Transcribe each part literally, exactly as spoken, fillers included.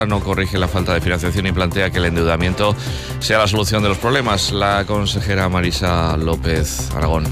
No corrige la falta de financiación y plantea que el endeudamiento sea la solución de los problemas. La consejera Marisa López Aragón.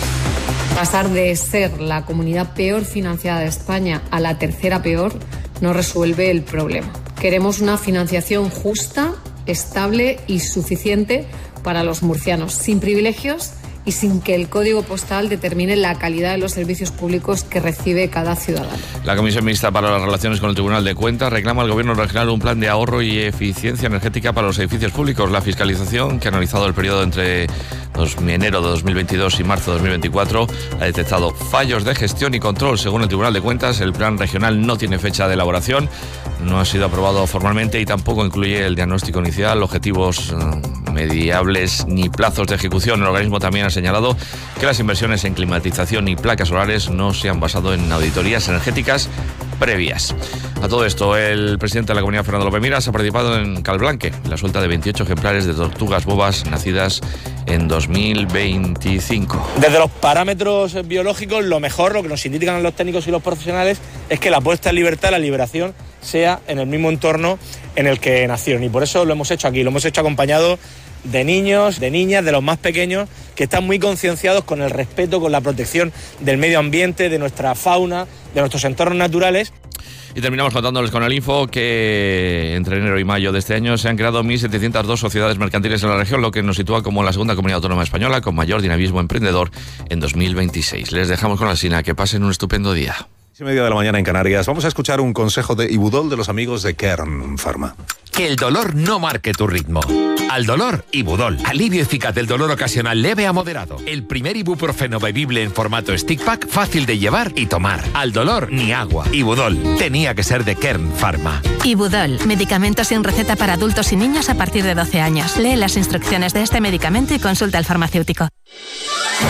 Pasar de ser la comunidad peor financiada de España a la tercera peor no resuelve el problema. Queremos una financiación justa, estable y suficiente para los murcianos, sin privilegios y sin que el código postal determine la calidad de los servicios públicos que recibe cada ciudadano. La Comisión Mixta para las Relaciones con el Tribunal de Cuentas reclama al Gobierno regional un plan de ahorro y eficiencia energética para los edificios públicos. La fiscalización, que ha analizado el periodo entre enero de dos mil veintidós y marzo de dos mil veinticuatro, ha detectado fallos de gestión y control. Según el Tribunal de Cuentas, el plan regional no tiene fecha de elaboración, no ha sido aprobado formalmente y tampoco incluye el diagnóstico inicial, objetivos eh, mediables ni plazos de ejecución. El organismo también ha señalado que las inversiones en climatización y placas solares no se han basado en auditorías energéticas previas. A todo esto, el presidente de la Comunidad, Fernando López Miras, ha participado en Calblanque, la suelta de veintiocho ejemplares de tortugas bobas nacidas en dos mil veinticinco. Desde los parámetros biológicos, lo mejor, lo que nos indican los técnicos y los profesionales, es que la puesta en libertad, la liberación, sea en el mismo entorno en el que nacieron. Y por eso lo hemos hecho aquí, lo hemos hecho acompañado de niños, de niñas, de los más pequeños, que están muy concienciados con el respeto, con la protección del medio ambiente, de nuestra fauna, de nuestros entornos naturales. Y terminamos contándoles con el info que entre enero y mayo de este año se han creado mil setecientas dos sociedades mercantiles en la región, lo que nos sitúa como la segunda comunidad autónoma española con mayor dinamismo emprendedor en dos mil veintiséis. Les dejamos con la Sina, que pasen un estupendo día. Y media de la mañana en Canarias. Vamos a escuchar un consejo de Ibudol de los amigos de Kern Pharma. Que el dolor no marque tu ritmo. Al dolor, Ibudol. Alivio eficaz del dolor ocasional leve a moderado. El primer ibuprofeno bebible en formato stick pack, fácil de llevar y tomar. Al dolor, ni agua. Ibudol. Tenía que ser de Kern Pharma. Ibudol. Medicamento sin receta para adultos y niños a partir de doce años. Lee las instrucciones de este medicamento y consulta al farmacéutico.